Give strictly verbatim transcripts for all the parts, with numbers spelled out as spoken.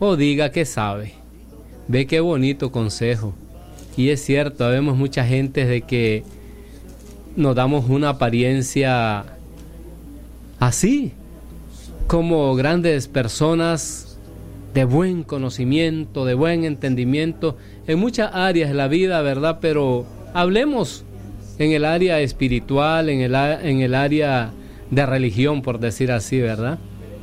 o diga que sabe. Ve qué bonito consejo. Y es cierto, vemos mucha gente de que nos damos una apariencia así, como grandes personas de buen conocimiento, de buen entendimiento en muchas áreas de la vida, ¿verdad? Pero hablemos en el área espiritual, en el, en el área de religión, por decir así, ¿verdad?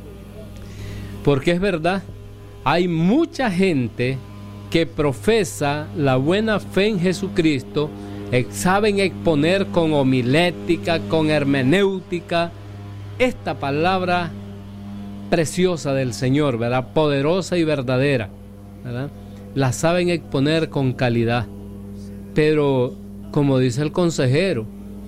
Porque es verdad, hay mucha gente que profesa la buena fe en Jesucristo, eh, saben exponer con homilética, con hermenéutica, esta palabra preciosa del Señor, ¿verdad? Poderosa y verdadera, ¿verdad? La saben exponer con calidad. Pero, como dice el consejero,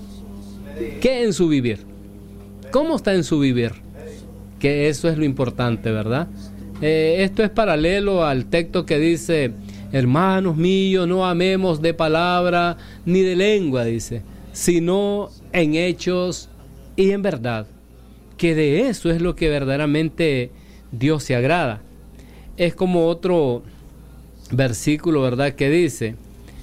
¿qué en su vivir? ¿Cómo está en su vivir? Que eso es lo importante, ¿verdad? Eh, esto es paralelo al texto que dice: hermanos míos, no amemos de palabra ni de lengua, dice, sino en hechos y en verdad. Que de eso es lo que verdaderamente Dios se agrada. Es como otro versículo, ¿verdad?, que dice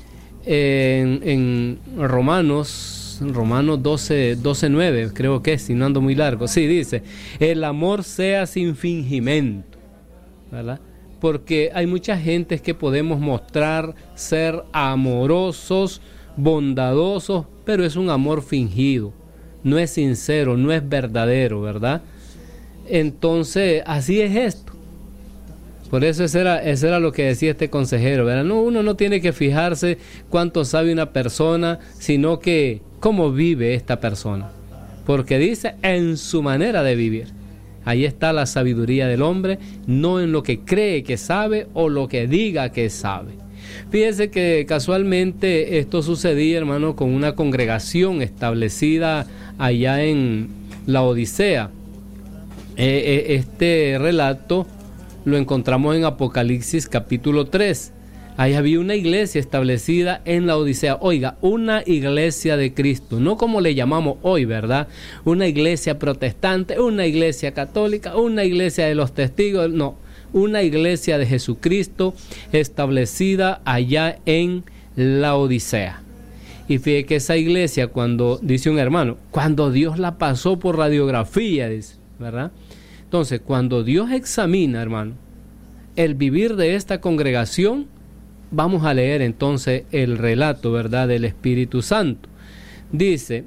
en, en Romanos, Romanos doce, doce, nueve, creo que es, si no ando muy largo. Sí, dice: el amor sea sin fingimiento, ¿verdad? Porque hay mucha gente que podemos mostrar ser amorosos, bondadosos, pero es un amor fingido. No es sincero, no es verdadero, ¿verdad? Entonces, así es esto. Por eso eso era, eso era lo que decía este consejero, ¿verdad? No, uno no tiene que fijarse cuánto sabe una persona, sino que cómo vive esta persona. Porque dice en su manera de vivir. Ahí está la sabiduría del hombre, no en lo que cree que sabe o lo que diga que sabe. Fíjese que casualmente esto sucedía, hermano, con una congregación establecida allá en la Odisea. Eh, eh, este relato lo encontramos en Apocalipsis capítulo tres. Ahí había una iglesia establecida en la Odisea. Oiga, una iglesia de Cristo, no como le llamamos hoy, ¿verdad? Una iglesia protestante, una iglesia católica, una iglesia de los testigos, no. Una iglesia de Jesucristo establecida allá en la Odisea. Y fíjate que esa iglesia, cuando, dice un hermano, cuando Dios la pasó por radiografía, dice, ¿verdad? Entonces, cuando Dios examina, hermano, el vivir de esta congregación, vamos a leer entonces el relato, ¿verdad?, del Espíritu Santo. Dice: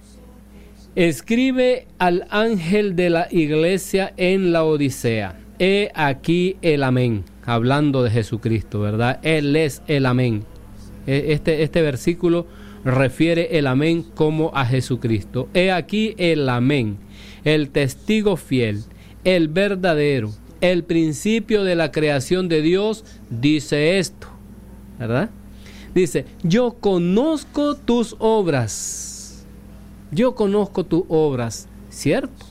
escribe al ángel de la iglesia en la Odisea. He aquí el amén, hablando de Jesucristo, ¿verdad? Él es el amén. Este, este versículo refiere el amén como a Jesucristo. He aquí el amén, el testigo fiel, el verdadero, el principio de la creación de Dios, dice esto, ¿verdad? Dice: yo conozco tus obras. Yo conozco tus obras, ¿cierto?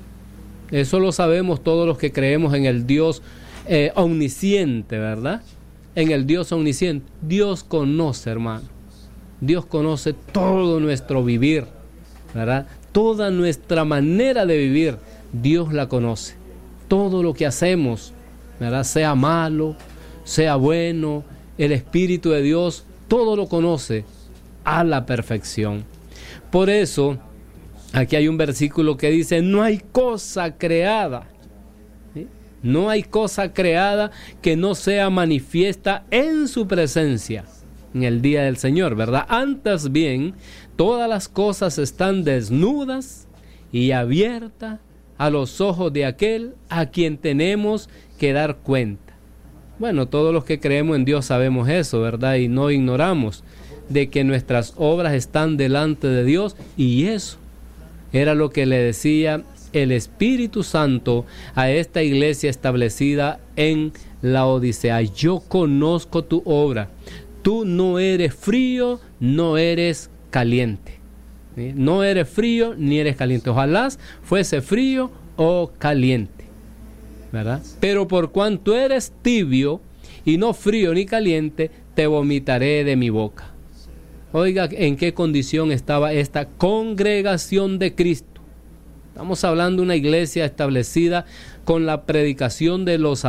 Eso lo sabemos todos los que creemos en el Dios eh, omnisciente, ¿verdad? En el Dios omnisciente. Dios conoce, hermano. Dios conoce todo nuestro vivir, ¿verdad? Toda nuestra manera de vivir, Dios la conoce. Todo lo que hacemos, ¿verdad? Sea malo, sea bueno, el Espíritu de Dios, todo lo conoce a la perfección. Por eso, aquí hay un versículo que dice: no hay cosa creada, ¿sí? No hay cosa creada que no sea manifiesta en su presencia en el día del Señor, ¿verdad? Antes bien, todas las cosas están desnudas y abiertas a los ojos de aquel a quien tenemos que dar cuenta. Bueno, todos los que creemos en Dios sabemos eso, ¿verdad? Y no ignoramos de que nuestras obras están delante de Dios, y eso era lo que le decía el Espíritu Santo a esta iglesia establecida en la Odisea: yo conozco tu obra. Tú no eres frío, no eres caliente. ¿Sí? No eres frío ni eres caliente. Ojalá fuese frío o caliente, ¿verdad? Pero por cuanto eres tibio y no frío ni caliente, te vomitaré de mi boca. Oiga, ¿en qué condición estaba esta congregación de Cristo? Estamos hablando de una iglesia establecida con la predicación de los apóstoles.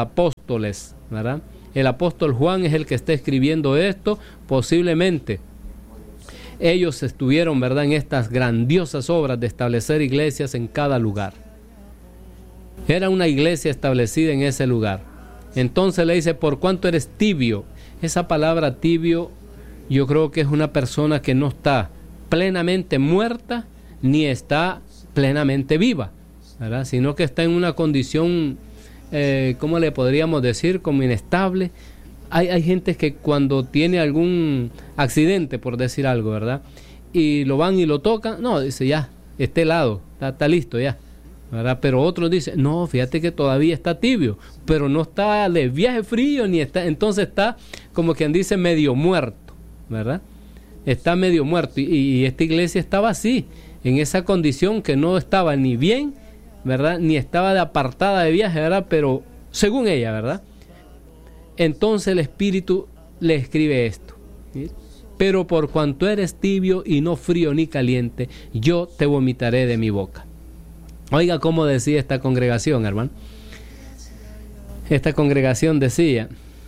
apóstoles, ¿verdad? El apóstol Juan es el que está escribiendo esto, posiblemente ellos estuvieron, ¿verdad?, en estas grandiosas obras de establecer iglesias en cada lugar. Era una iglesia establecida en ese lugar. Entonces le dice, por cuanto eres tibio. Esa palabra tibio, yo creo que es una persona que no está plenamente muerta, ni está plenamente viva, ¿verdad?, sino que está en una condición, eh, ¿cómo le podríamos decir?, como inestable. Hay, hay gente que cuando tiene algún accidente, por decir algo, ¿verdad?, y lo van y lo tocan, no, dice ya, está helado, está, está listo ya, ¿verdad? Pero otros dicen, no, fíjate que todavía está tibio, pero no está de viaje frío, ni está, entonces está como quien dice medio muerto, ¿verdad? Está medio muerto, y, y esta iglesia estaba así, en esa condición que no estaba ni bien, ¿verdad?, ni estaba de apartada de viaje, ¿verdad?, pero según ella, ¿verdad? Entonces el Espíritu le escribe esto, ¿sí? Pero por cuanto eres tibio y no frío ni caliente, yo te vomitaré de mi boca. Oiga cómo decía esta congregación, hermano. Esta congregación decía,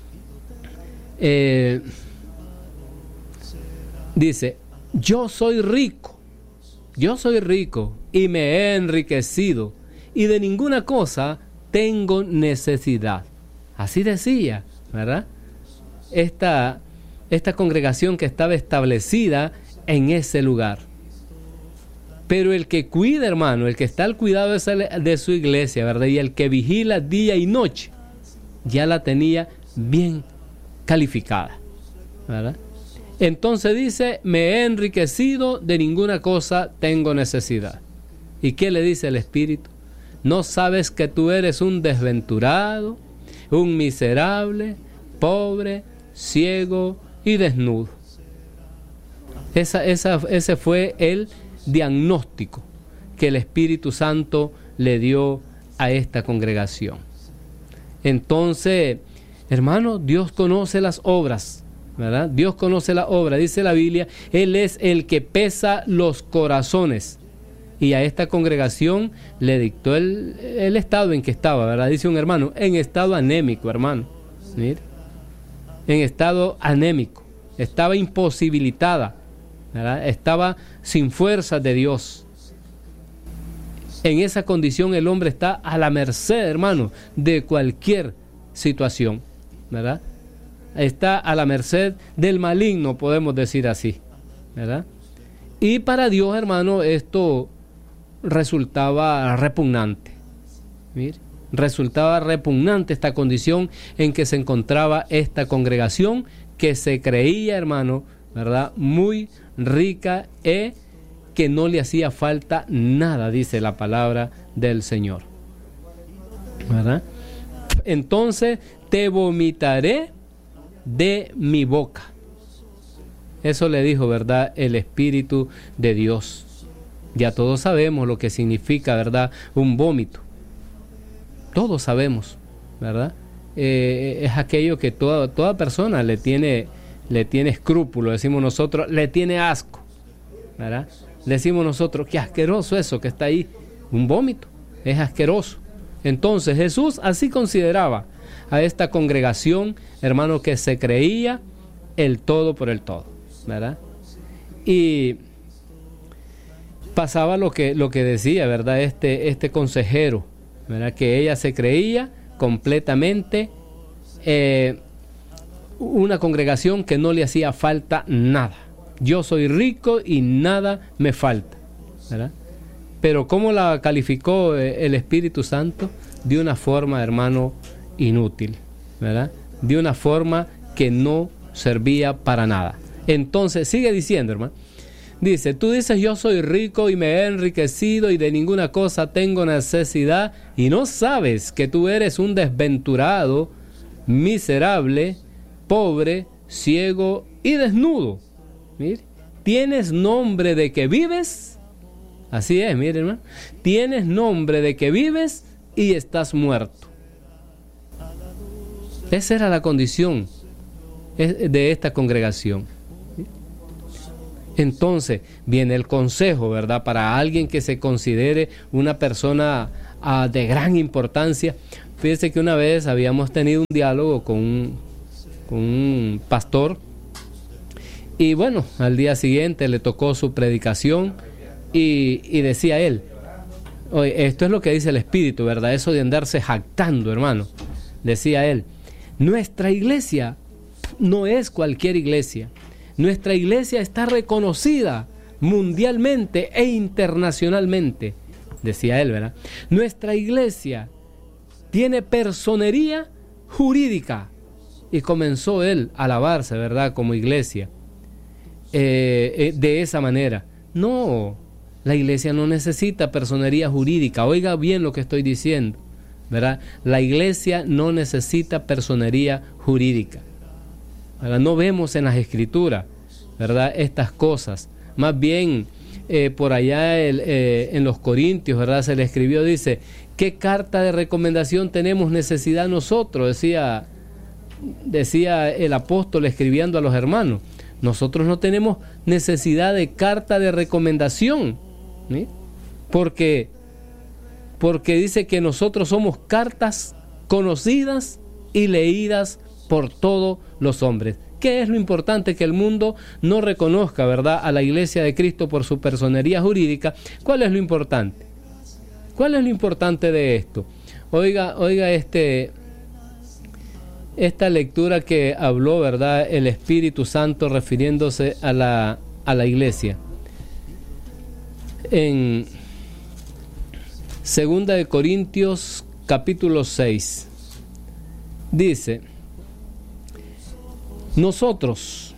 eh, dice, yo soy rico, yo soy rico y me he enriquecido y de ninguna cosa tengo necesidad. Así decía, ¿verdad? Esta, esta congregación que estaba establecida en ese lugar. Pero el que cuida, hermano, el que está al cuidado de, esa, de su iglesia, ¿verdad?, y el que vigila día y noche, ya la tenía bien calificada, ¿verdad? Entonces dice, me he enriquecido, de ninguna cosa tengo necesidad. ¿Y qué le dice el Espíritu? ¿No sabes que tú eres un desventurado, un miserable, pobre, ciego y desnudo? Esa, esa, ese fue el diagnóstico que el Espíritu Santo le dio a esta congregación. Entonces, hermano, Dios conoce las obras, ¿verdad? Dios conoce la obra, dice la Biblia, Él es el que pesa los corazones. Y a esta congregación le dictó el, el estado en que estaba, ¿verdad? Dice un hermano, en estado anémico, hermano. Mire, en estado anémico. Estaba imposibilitada, ¿verdad? Estaba sin fuerzas de Dios. En esa condición el hombre está a la merced, hermano, de cualquier situación, ¿verdad? Está a la merced del maligno, podemos decir así, ¿verdad? Y para Dios, hermano, esto resultaba repugnante. Mire, resultaba repugnante esta condición en que se encontraba esta congregación que se creía, hermano, ¿verdad?, muy rica e que no le hacía falta nada, dice la palabra del Señor, ¿verdad? Entonces te vomitaré de mi boca. Eso le dijo, ¿verdad?, el Espíritu de Dios. Ya todos sabemos lo que significa, ¿verdad?, un vómito. Todos sabemos, ¿verdad? Eh, es aquello que toda, toda persona le tiene, le tiene escrúpulo, decimos nosotros, le tiene asco, ¿verdad? Decimos nosotros, qué asqueroso eso que está ahí. Un vómito, es asqueroso. Entonces Jesús así consideraba a esta congregación, hermano, que se creía el todo por el todo, ¿verdad? Y pasaba lo que, lo que decía, ¿verdad?, este, este consejero, ¿verdad?, que ella se creía completamente eh, una congregación que no le hacía falta nada. Yo soy rico y nada me falta, ¿verdad? Pero ¿cómo la calificó el Espíritu Santo? De una forma, hermano, inútil, ¿verdad? De una forma que no servía para nada. Entonces, sigue diciendo, hermano. Dice, tú dices, yo soy rico y me he enriquecido y de ninguna cosa tengo necesidad, y no sabes que tú eres un desventurado, miserable, pobre, ciego y desnudo. Mire, tienes nombre de que vives. Así es, miren, hermano. Tienes nombre de que vives y estás muerto. Esa era la condición de esta congregación. Entonces viene el consejo, ¿verdad?, para alguien que se considere una persona uh, de gran importancia. Fíjese que una vez habíamos tenido un diálogo con un, con un pastor y bueno, al día siguiente le tocó su predicación y, y decía él, oye, esto es lo que dice el Espíritu, ¿verdad? Eso de andarse jactando, hermano. Decía él, nuestra iglesia no es cualquier iglesia. Nuestra iglesia está reconocida mundialmente e internacionalmente, decía él, ¿verdad? Nuestra iglesia tiene personería jurídica. Y comenzó él a alabarse, ¿verdad? Como iglesia. Eh, eh, de esa manera. No, la iglesia no necesita personería jurídica. Oiga bien lo que estoy diciendo, ¿verdad? La iglesia no necesita personería jurídica, ¿verdad? No vemos en las escrituras, ¿verdad?, estas cosas. Más bien, eh, por allá el, eh, en los Corintios, ¿verdad?, se le escribió, dice, ¿qué carta de recomendación tenemos necesidad nosotros? Decía, decía el apóstol escribiendo a los hermanos. Nosotros no tenemos necesidad de carta de recomendación, ¿sí? Porque, porque dice que nosotros somos cartas conocidas y leídas por todos los hombres. ¿Qué es lo importante? Que el mundo no reconozca, ¿verdad?, a la iglesia de Cristo por su personería jurídica. ¿Cuál es lo importante? ¿Cuál es lo importante de esto? Oiga, oiga este... esta lectura que habló, ¿verdad?, el Espíritu Santo refiriéndose a la, a la iglesia. En Segunda de Corintios capítulo seis dice, nosotros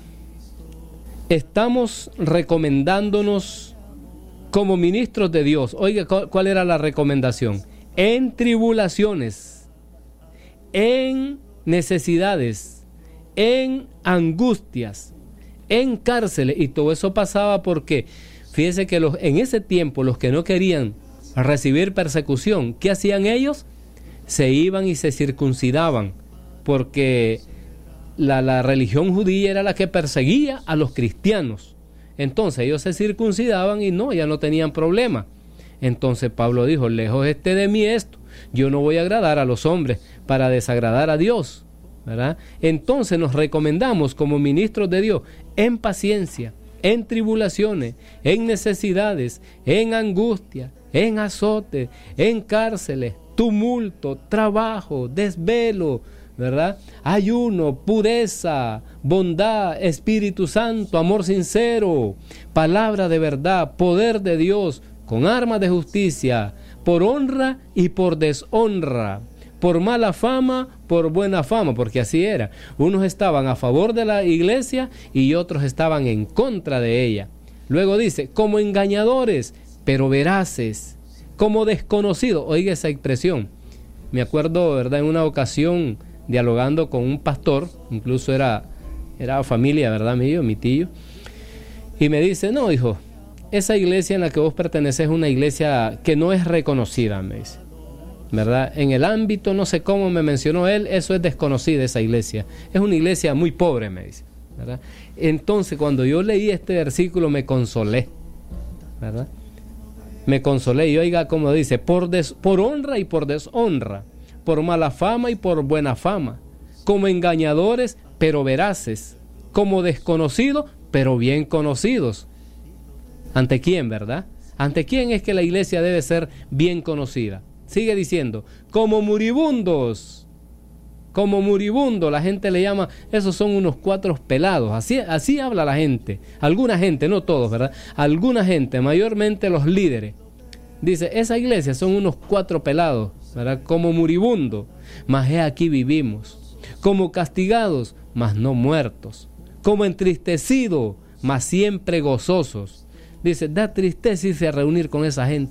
estamos recomendándonos como ministros de Dios. Oiga, ¿cuál era la recomendación? En tribulaciones, en necesidades, en angustias, en cárceles, y todo eso pasaba porque, fíjese que los, en ese tiempo los que no querían recibir persecución, ¿qué hacían ellos? Se iban y se circuncidaban, porque la, la religión judía era la que perseguía a los cristianos. Entonces ellos se circuncidaban y no, ya no tenían problema. Entonces Pablo dijo, lejos esté de mí esto, yo no voy a agradar a los hombres para desagradar a Dios, ¿verdad? Entonces nos recomendamos como ministros de Dios en paciencia, en tribulaciones, en necesidades, en angustia, en azotes, en cárceles, tumulto, trabajo, desvelo, ¿verdad? Ayuno, pureza, bondad, Espíritu Santo, amor sincero, palabra de verdad, poder de Dios, con armas de justicia, por honra y por deshonra, por mala fama, por buena fama, porque así era. Unos estaban a favor de la iglesia y otros estaban en contra de ella. Luego dice, como engañadores, pero veraces, como desconocidos. Oiga esa expresión. Me acuerdo, ¿verdad?, en una ocasión dialogando con un pastor, incluso era, era familia, ¿verdad?, mío, mi tío, y me dice, no, hijo, esa iglesia en la que vos perteneces es una iglesia que no es reconocida, me dice, ¿verdad? En el ámbito, no sé cómo me mencionó él, eso es desconocida esa iglesia, es una iglesia muy pobre, me dice, ¿verdad? Entonces, cuando yo leí este versículo me consolé, ¿verdad? Me consolé y oiga como dice, por, des, por honra y por deshonra, por mala fama y por buena fama, como engañadores pero veraces, como desconocidos pero bien conocidos. ¿Ante quién, verdad? ¿Ante quién es que la iglesia debe ser bien conocida? Sigue diciendo, como moribundos, como moribundo, la gente le llama, esos son unos cuatro pelados, así, así habla la gente, alguna gente, no todos, ¿verdad? Alguna gente, mayormente los líderes, dice, esa iglesia son unos cuatro pelados, ¿verdad? Como moribundo, mas he aquí vivimos, como castigados, mas no muertos, como entristecidos, mas siempre gozosos. Dice, da tristeza irse a reunir con esa gente.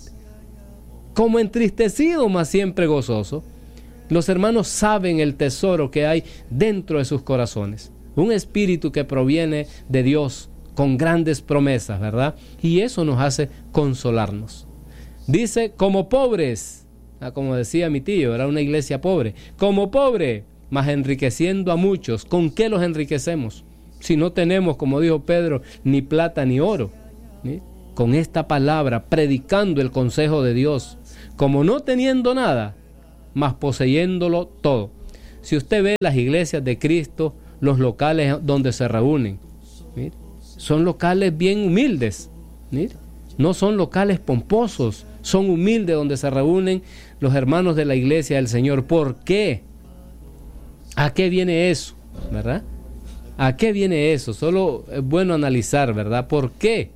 Como entristecido, mas siempre gozoso. Los hermanos saben el tesoro que hay dentro de sus corazones. Un espíritu que proviene de Dios con grandes promesas, ¿verdad? Y eso nos hace consolarnos. Dice, como pobres, ah, como decía mi tío, era una iglesia pobre. Como pobre, mas enriqueciendo a muchos. ¿Con qué los enriquecemos? Si no tenemos, como dijo Pedro, ni plata ni oro. ¿Sí? Con esta palabra, predicando el consejo de Dios, como no teniendo nada, mas poseyéndolo todo. Si usted ve las iglesias de Cristo, los locales donde se reúnen, mire, son locales bien humildes, mire, no son locales pomposos, son humildes donde se reúnen los hermanos de la iglesia del Señor. ¿Por qué? ¿A qué viene eso? ¿Verdad? ¿A qué viene eso? Solo es bueno analizar, ¿verdad? ¿Por qué?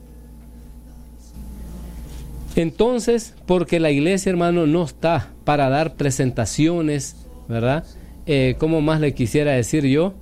Entonces, porque la iglesia, hermano, no está para dar presentaciones, ¿verdad? Eh, ¿Cómo más le quisiera decir yo?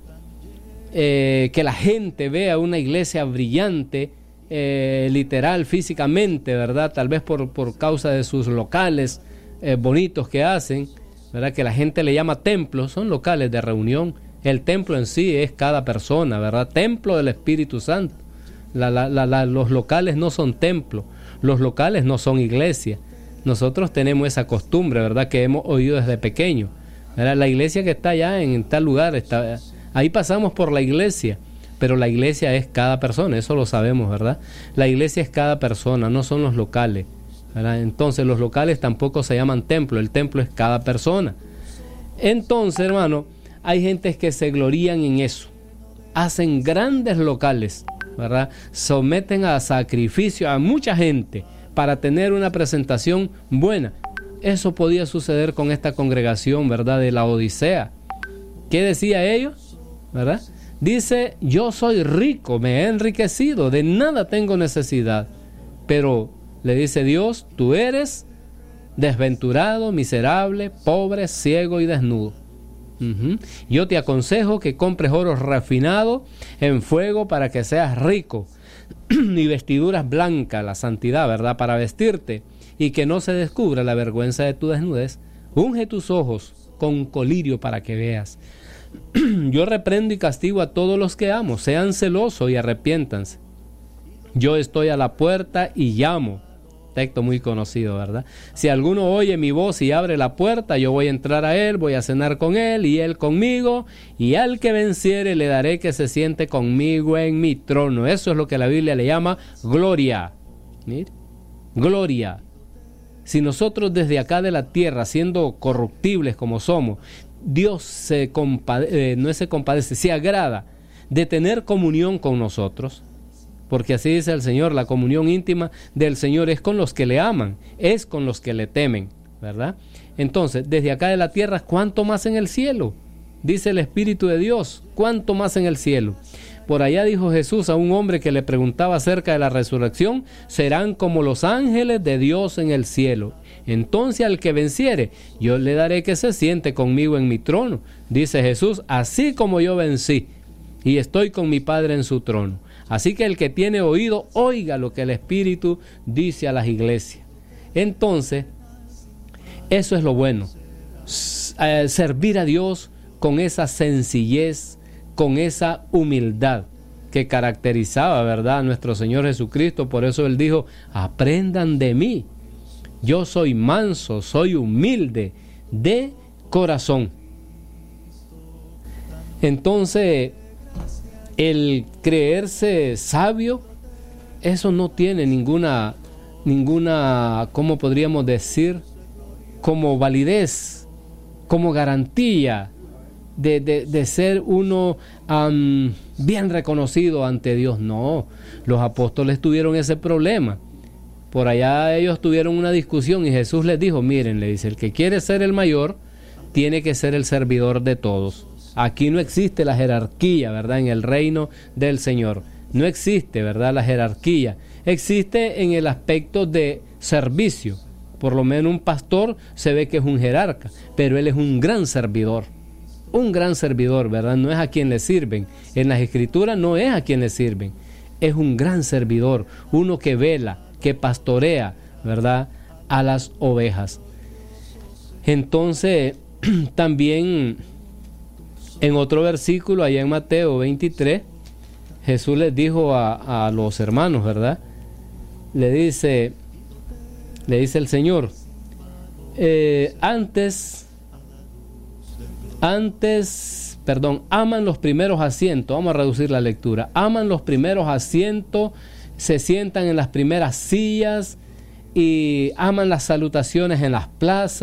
Eh, que la gente vea una iglesia brillante, eh, literal, físicamente, ¿verdad? Tal vez por, por causa de sus locales eh, bonitos que hacen, ¿verdad? Que la gente le llama templos, son locales de reunión. El templo en sí es cada persona, ¿verdad? Templo del Espíritu Santo. La, la, la, la, los locales no son templos, los locales no son iglesia. Nosotros tenemos esa costumbre, ¿verdad? Que hemos oído desde pequeño, ¿verdad? La iglesia que está allá en tal lugar, está, ahí pasamos por la iglesia, pero la iglesia es cada persona, eso lo sabemos, ¿verdad? La iglesia es cada persona, no son los locales, ¿verdad? Entonces los locales tampoco se llaman templo, el templo es cada persona. Entonces, hermano, hay gentes que se glorían en eso, hacen grandes locales, ¿verdad? Someten a sacrificio a mucha gente para tener una presentación buena. Eso podía suceder con esta congregación, ¿verdad? De la Odisea. ¿Qué decía ellos? ¿Verdad? Dice, yo soy rico, me he enriquecido, de nada tengo necesidad. Pero le dice Dios, tú eres desventurado, miserable, pobre, ciego y desnudo. Uh-huh. Yo te aconsejo que compres oro refinado en fuego para que seas rico y vestiduras blancas, la santidad, ¿verdad? Para vestirte y que no se descubra la vergüenza de tu desnudez. Unge tus ojos con colirio para que veas. Yo reprendo y castigo a todos los que amo. Sean celosos y arrepiéntanse. Yo estoy a la puerta y llamo. Texto muy conocido, ¿verdad? Si alguno oye mi voz y abre la puerta, yo voy a entrar a él, voy a cenar con él y él conmigo, y al que venciere le daré que se siente conmigo en mi trono. Eso es lo que la Biblia le llama gloria. ¿Mire? Gloria. Si nosotros desde acá de la tierra, siendo corruptibles como somos, Dios se compade- eh, no se compadece, se agrada de tener comunión con nosotros. Porque así dice el Señor, la comunión íntima del Señor es con los que le aman, es con los que le temen, ¿verdad? Entonces, desde acá de la tierra, ¿cuánto más en el cielo? Dice el Espíritu de Dios, ¿cuánto más en el cielo? Por allá dijo Jesús a un hombre que le preguntaba acerca de la resurrección, serán como los ángeles de Dios en el cielo. Entonces al que venciere, yo le daré que se siente conmigo en mi trono. Dice Jesús, así como yo vencí y estoy con mi Padre en su trono. Así que el que tiene oído, oiga lo que el Espíritu dice a las iglesias. Entonces, eso es lo bueno. Eh, servir a Dios con esa sencillez, con esa humildad que caracterizaba, ¿verdad?, a nuestro Señor Jesucristo. Por eso Él dijo, aprendan de mí. Yo soy manso, soy humilde de corazón. Entonces, el creerse sabio, eso no tiene ninguna, ninguna, ¿cómo podríamos decir? Como validez, como garantía de, de, de ser uno um, bien reconocido ante Dios. No, los apóstoles tuvieron ese problema. Por allá ellos tuvieron una discusión y Jesús les dijo, miren, le dice, el que quiere ser el mayor, tiene que ser el servidor de todos. Aquí no existe la jerarquía, ¿verdad? En el reino del Señor. No existe, ¿verdad? La jerarquía. Existe en el aspecto de servicio. Por lo menos un pastor se ve que es un jerarca, pero él es un gran servidor. Un gran servidor, ¿verdad? No es a quien le sirven. En las Escrituras no es a quien le sirven. Es un gran servidor. Uno que vela, que pastorea, ¿verdad?, a las ovejas. Entonces, también en otro versículo, allá en Mateo veintitrés, Jesús les dijo a, a los hermanos, ¿verdad? Le dice, le dice el Señor, eh, antes, antes, perdón, aman los primeros asientos, vamos a reducir la lectura, aman los primeros asientos, se sientan en las primeras sillas y aman las salutaciones en las plazas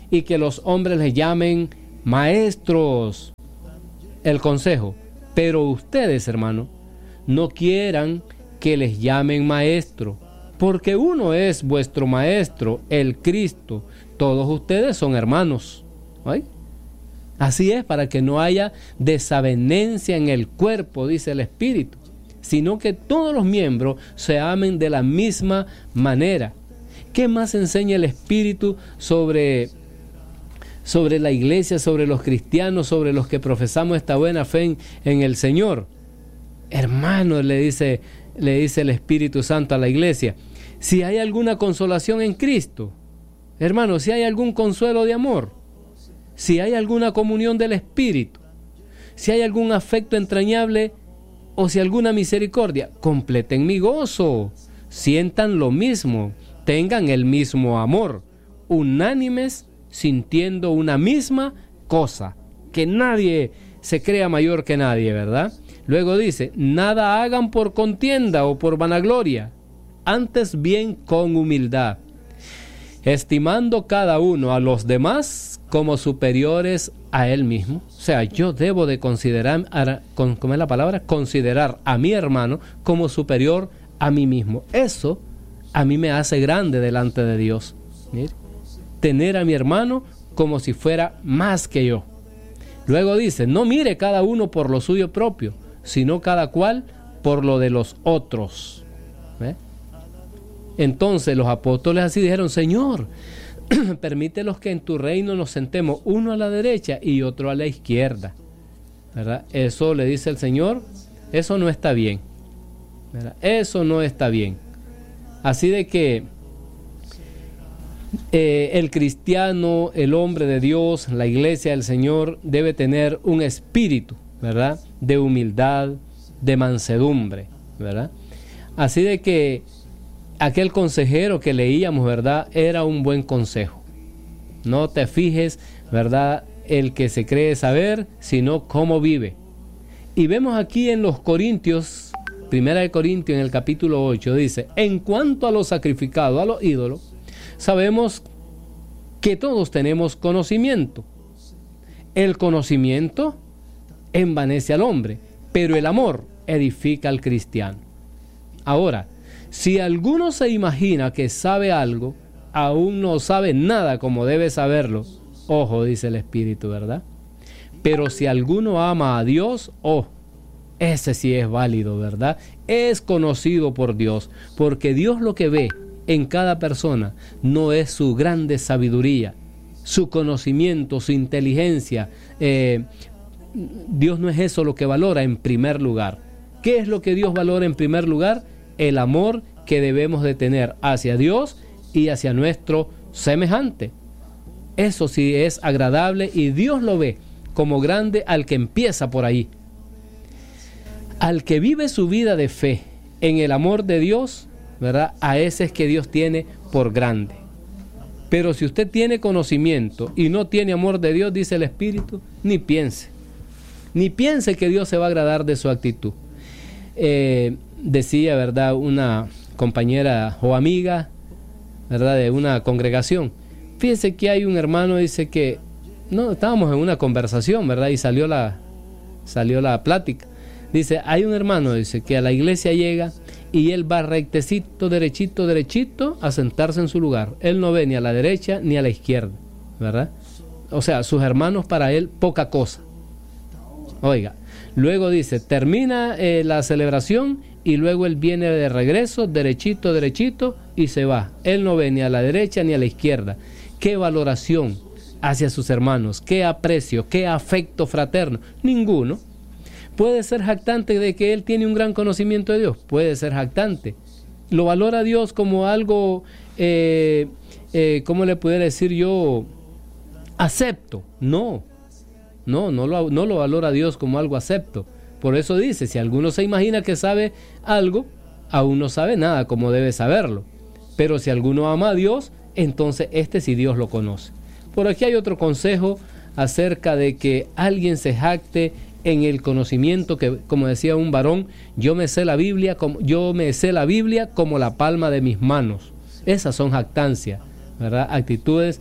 y que los hombres les llamen maestros. El consejo: pero ustedes, hermano, no quieran que les llamen maestro, porque uno es vuestro maestro, el Cristo. Todos ustedes son hermanos. ¿Ay? Así es, para que no haya desavenencia en el cuerpo, dice el Espíritu, sino que todos los miembros se amen de la misma manera. ¿Qué más enseña el Espíritu sobre, sobre la iglesia, sobre los cristianos, sobre los que profesamos esta buena fe en, en el Señor? Hermanos, le dice, le dice el Espíritu Santo a la iglesia, si hay alguna consolación en Cristo, hermanos, si hay algún consuelo de amor, si hay alguna comunión del Espíritu, si hay algún afecto entrañable o si alguna misericordia, completen mi gozo, sientan lo mismo, tengan el mismo amor, unánimes, sintiendo una misma cosa, que nadie se crea mayor que nadie, ¿verdad? Luego dice, nada hagan por contienda o por vanagloria, antes bien con humildad, estimando cada uno a los demás como superiores a él mismo. O sea, yo debo de considerar, ¿cómo es la palabra? Considerar a mi hermano como superior a mí mismo. Eso a mí me hace grande delante de Dios. Mire, tener a mi hermano como si fuera más que yo. Luego dice, no mire cada uno por lo suyo propio, sino cada cual por lo de los otros. ¿Ve? Entonces los apóstoles así dijeron, Señor, permítelos que en tu reino nos sentemos uno a la derecha y otro a la izquierda, ¿verdad? Eso le dice el Señor, eso no está bien, ¿verdad? Eso no está bien. Así de que eh, el cristiano, el hombre de Dios, la iglesia del Señor debe tener un espíritu, ¿verdad?, de humildad, de mansedumbre, ¿verdad? Así de que aquel consejero que leíamos, ¿verdad?, era un buen consejo. No te fijes, ¿verdad?, el que se cree saber, sino cómo vive. Y vemos aquí en los Corintios, Primera de Corintios en el capítulo ocho, dice, en cuanto a lo sacrificado a los ídolos, sabemos que todos tenemos conocimiento. El conocimiento envanece al hombre, pero el amor edifica al cristiano. Ahora, si alguno se imagina que sabe algo, aún no sabe nada como debe saberlo. Ojo, dice el Espíritu, ¿verdad? Pero si alguno ama a Dios, oh, ese sí es válido, ¿verdad? Es conocido por Dios, porque Dios lo que ve en cada persona no es su grande sabiduría, su conocimiento, su inteligencia. Eh, Dios no es eso lo que valora en primer lugar. ¿Qué es lo que Dios valora en primer lugar? El amor que debemos de tener hacia Dios y hacia nuestro semejante. Eso sí es agradable y Dios lo ve como grande al que empieza por ahí. Al que vive su vida de fe en el amor de Dios, ¿verdad?, a ese es que Dios tiene por grande. Pero si usted tiene conocimiento y no tiene amor de Dios, dice el Espíritu, ni piense. Ni piense que Dios se va a agradar de su actitud. Eh, decía, ¿verdad?, una compañera o amiga, ¿verdad?, de una congregación. Fíjese que hay un hermano, dice que, no, estábamos en una conversación, ¿verdad?, y salió la, salió la plática. Dice, hay un hermano, dice, que a la iglesia llega y él va rectecito, derechito, derechito a sentarse en su lugar. Él no ve ni a la derecha ni a la izquierda, ¿verdad? O sea, sus hermanos para él poca cosa. Oiga, luego dice, termina eh, la celebración y luego él viene de regreso, derechito, derechito y se va. Él no ve ni a la derecha ni a la izquierda. ¿Qué valoración hacia sus hermanos? ¿Qué aprecio? ¿Qué afecto fraterno? Ninguno. ¿Puede ser jactante de que él tiene un gran conocimiento de Dios? Puede ser jactante. ¿Lo valora Dios como algo, eh, eh, cómo le pudiera decir yo, acepto? No, no, no lo, no lo valora Dios como algo acepto. Por eso dice, si alguno se imagina que sabe algo, aún no sabe nada como debe saberlo. Pero si alguno ama a Dios, entonces este sí Dios lo conoce. Por aquí hay otro consejo acerca de que alguien se jacte en el conocimiento, que como decía un varón, yo me sé la Biblia como, yo me sé la Biblia como la palma de mis manos. Esas son jactancias, ¿verdad? Actitudes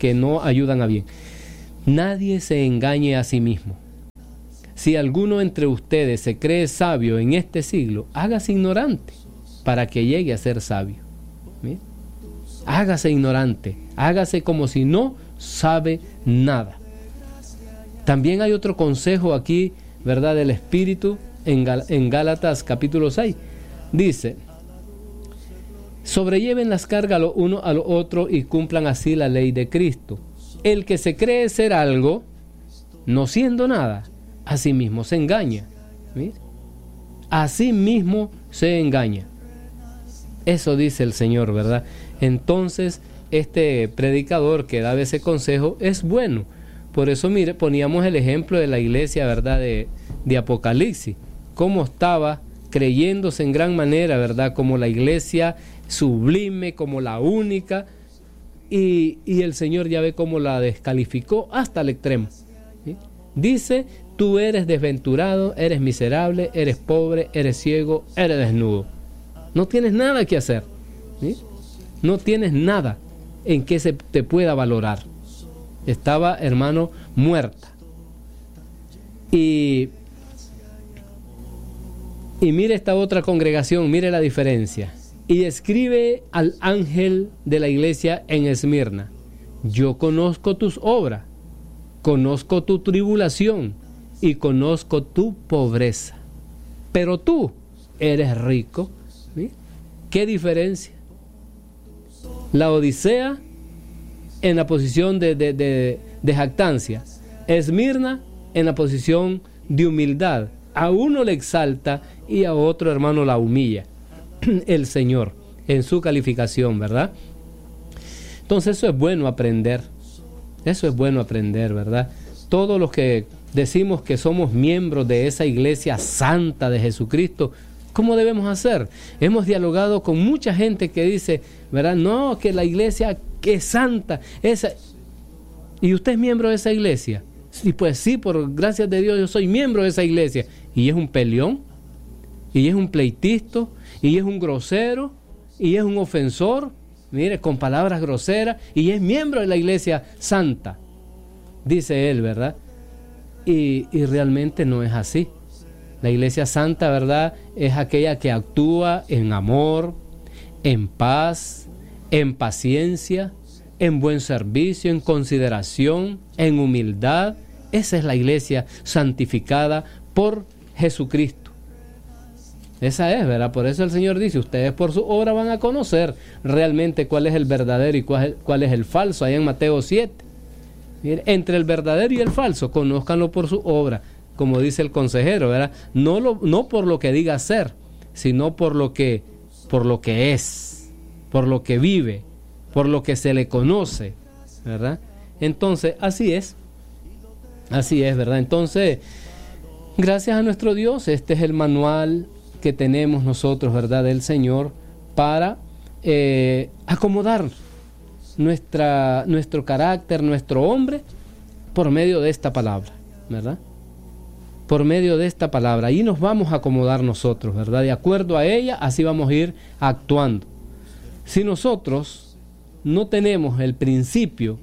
que no ayudan a bien. Nadie se engañe a sí mismo. Si alguno entre ustedes se cree sabio en este siglo, hágase ignorante para que llegue a ser sabio. ¿Bien? Hágase ignorante, hágase como si no sabe nada. También hay otro consejo aquí, ¿verdad?, del Espíritu en, Gal- en Gálatas capítulo seis. Dice: sobrelleven las cargas lo uno a lo otro y cumplan así la ley de Cristo. El que se cree ser algo, no siendo nada, a sí mismo se engaña. ¿Mire? A sí mismo se engaña. Eso dice el Señor, ¿verdad? Entonces, este predicador que daba ese consejo es bueno. Por eso, mire, poníamos el ejemplo de la iglesia, ¿verdad?, de, de Apocalipsis. Cómo estaba creyéndose en gran manera, ¿verdad?, como la iglesia sublime, como la única. Y, y el Señor ya ve cómo la descalificó hasta el extremo. ¿Sí? Dice: tú eres desventurado, eres miserable, eres pobre, eres ciego, eres desnudo. No tienes nada que hacer. ¿Sí? No tienes nada en que se te pueda valorar. Estaba, hermano, muerta. Y, y mire esta otra congregación, mire la diferencia. Y escribe al ángel de la iglesia en Esmirna: yo conozco tus obras, conozco tu tribulación y conozco tu pobreza, pero tú eres rico. ¿Sí? ¿Qué diferencia? La Odisea en la posición de, de, de, de jactancia, Esmirna en la posición de humildad. A uno le exalta y a otro, hermano, la humilla el Señor en su calificación, ¿verdad? Entonces eso es bueno aprender. Eso es bueno aprender, ¿verdad? Todos los que decimos que somos miembros de esa iglesia santa de Jesucristo, ¿cómo debemos hacer? Hemos dialogado con mucha gente que dice, ¿verdad? No, que la iglesia que es santa, esa. ¿Y usted es miembro de esa iglesia? Sí, pues sí, por gracias de Dios yo soy miembro de esa iglesia. Y es un peleón, y es un pleitisto, y es un grosero, y es un ofensor, mire, con palabras groseras, y es miembro de la iglesia santa, dice él, ¿verdad? Y, y realmente no es así. La iglesia santa, ¿verdad?, es aquella que actúa en amor, en paz, en paciencia, en buen servicio, en consideración, en humildad. Esa es la iglesia santificada por Jesucristo. Esa es, ¿verdad? Por eso el Señor dice, ustedes por su obra van a conocer realmente cuál es el verdadero y cuál es, cuál es el falso, ahí en Mateo siete. Mire, entre el verdadero y el falso, conózcanlo por su obra, como dice el consejero, ¿verdad? No, lo, no por lo que diga ser, sino por lo que, por lo que es, por lo que vive, por lo que se le conoce, ¿verdad? Entonces, así es, así es, ¿verdad? Entonces, gracias a nuestro Dios, este es el manual que tenemos nosotros, ¿verdad?, del Señor, para eh, acomodar nuestra, nuestro carácter, nuestro hombre, por medio de esta palabra, ¿verdad? Por medio de esta palabra. Ahí nos vamos a acomodar nosotros, ¿verdad? De acuerdo a ella, así vamos a ir actuando. Si nosotros no tenemos el principio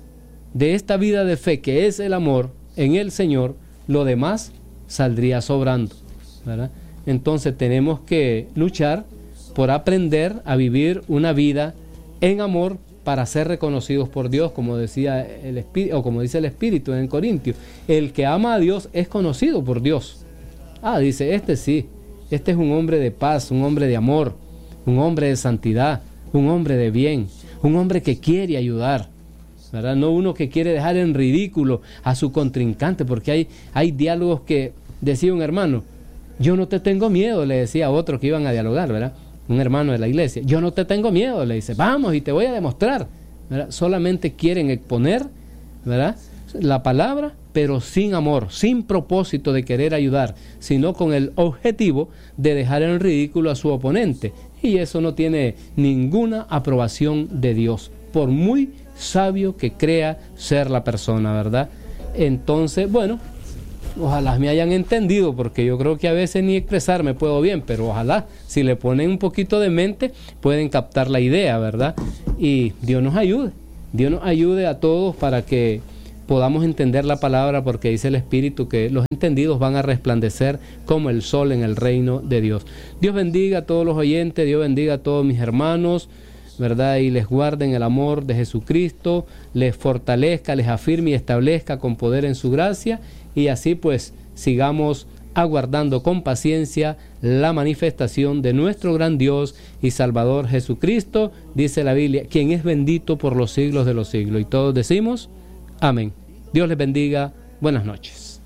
de esta vida de fe, que es el amor en el Señor, lo demás saldría sobrando, ¿verdad? Entonces tenemos que luchar por aprender a vivir una vida en amor para ser reconocidos por Dios, como decía el Espíritu, o como dice el Espíritu en Corintios. El que ama a Dios es conocido por Dios. Ah, dice, este sí, este es un hombre de paz, un hombre de amor, un hombre de santidad, un hombre de bien, un hombre que quiere ayudar, ¿verdad? No uno que quiere dejar en ridículo a su contrincante, porque hay, hay diálogos que decía un hermano, yo no te tengo miedo, le decía a otro que iban a dialogar, ¿verdad? Un hermano de la iglesia, yo no te tengo miedo, le dice, vamos y te voy a demostrar, ¿verdad? Solamente quieren exponer, ¿verdad?, la palabra, pero sin amor, sin propósito de querer ayudar, sino con el objetivo de dejar en ridículo a su oponente. Y eso no tiene ninguna aprobación de Dios, por muy sabio que crea ser la persona, ¿verdad? Entonces, bueno, ojalá me hayan entendido, porque yo creo que a veces ni expresarme puedo bien, pero ojalá, si le ponen un poquito de mente, pueden captar la idea, ¿verdad? Y Dios nos ayude, Dios nos ayude a todos para que podamos entender la palabra, porque dice el Espíritu que los entendidos van a resplandecer como el sol en el reino de Dios. Dios bendiga a todos los oyentes, Dios bendiga a todos mis hermanos, ¿verdad? Y les guarde en el amor de Jesucristo, les fortalezca, les afirme y establezca con poder en su gracia, y así pues sigamos aguardando con paciencia la manifestación de nuestro gran Dios y Salvador Jesucristo, dice la Biblia, quien es bendito por los siglos de los siglos. Y todos decimos, amén. Dios les bendiga. Buenas noches.